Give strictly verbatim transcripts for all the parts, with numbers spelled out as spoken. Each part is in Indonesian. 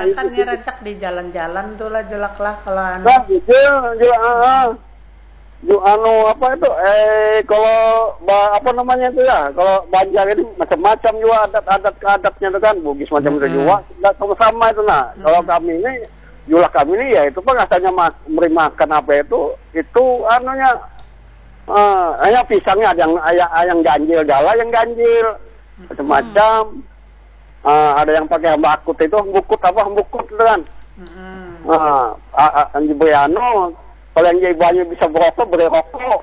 kan ngeracak di jalan-jalan tuh lah jelak lah kalau anu. Nah, jujur, jujur, ah, ju anu apa itu? Eh, kalau ba, apa namanya itu ya? Kalau Banjar ini macam-macam juga adat-adat adatnya itu kan, Bugis macam itu juga. Tidak sama-sama itu nah. Hmm. Kalau kami ini, julah kami ini ya itu kan asalnya mas, memberi makan apa itu, itu anunya, uh, hanya pisangnya ada yang ayam, ayam ganjil, gala yang ganjil, macam-macam. Uh, ada yang pakai bakut itu, bukut apa, bukut itu kan. Hmm. Uh, uh, uh, diberi anu. Kalau yang ibunya bisa berokok, beri rokok.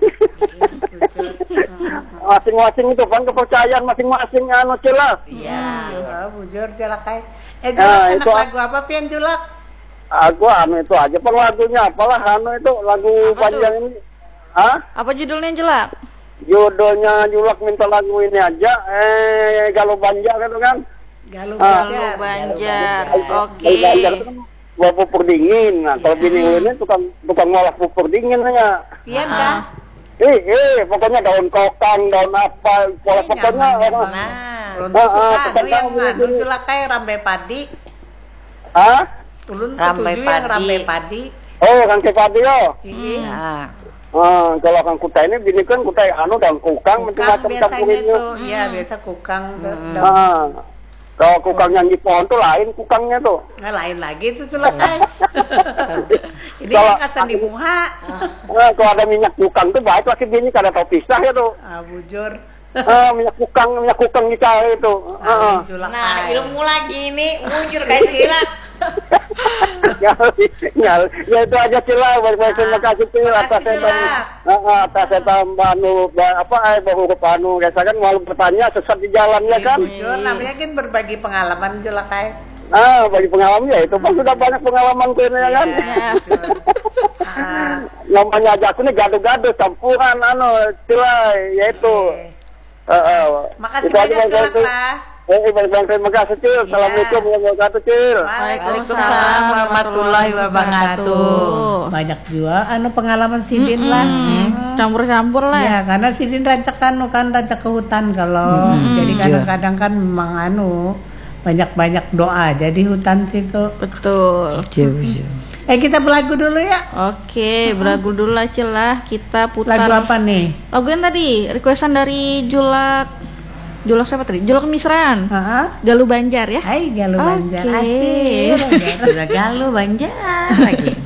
Masing-masing itu kan kepercayaan masing-masing anu jelas. Iya, hmm. bujur jelas kayak. Eh jelas nah, anak itu, lagu apa pian jelas? Aku anu itu aja pun lagunya apalah anu itu lagu apa panjang tuh? Ini. Hah? Apa judulnya Julak? Judulnya Julak minta lagu ini aja. Eh Galuh Banjar itu kan? Galuh Banjar. Galuh Banjar. Oke. Okay. Buat pupur dingin. Nah, kalau bini ini tukang tukang ngolah pupur dingin ya. Iya dah. Eh, eh, pokoknya daun kokang, daun apa, pola pokoknya. Nah, ulun suka yang anu julak kayak rambai padi. Hah? Ulun ketujuh yang rambai padi. Oh, rambai padi yo. Iya. Ah, kalau kang kutai ini bini kan kutai anu daun kukang, macam-macam campurin itu. Iya, biasa kukang. Ah. Kalau kukang yang di pohon tuh lain kukangnya tuh. Nah, lain lagi itu celak ay. Ini kalau, yang asan di muha. Nah, kalau ada minyak kukang tuh baik lagi bini kada tahu pisah ya tuh. Ah, bujur. Ah, minyak kukang, minyak kukang dicari itu. Ah, nah, ilmu lagi nih, bujur kayak gila. ya, ya, ya itu aja Cila, baik-baik terima kasih Cila atas saya atas saya tambah anu apa eh baru anu biasa kan mau bertanya sesat di jalan ya kan. Jujur namanya kan berbagi pengalaman Jula kayak. Ah, bagi pengalaman ya itu kan sudah banyak pengalaman tuh ya kan. Namanya aja aku nih gado-gado campuran anu Cila yaitu. Heeh. Makasih banyak Cila. Eh, baik-baik terima kasih Cil. Assalamualaikum warahmatullahi wabarakatuh Cil. Waalaikumsalam warahmatullahi wabarakatuh. Banyak juga anu pengalaman Sidin lah. Campur-campur lah. Ya, karena Sidin rancak anu kan rancak ke hutan kalau. Jadi kadang-kadang kan memang anu banyak-banyak doa jadi hutan situ. Betul. Eh kita belagu dulu ya. Oke, belagu dulu lah Cil lah. Kita putar. Lagu apa nih? Lagu yang tadi requestan dari Julak. Julak siapa tadi? Julak Misran. Uh-huh. Galuh Banjar ya. Hai Galuh Banjar. Oke. Sudah Galuh Banjar lagi.